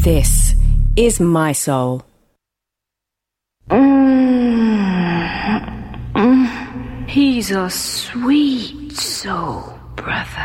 This is my soul. He's a sweet soul, brother.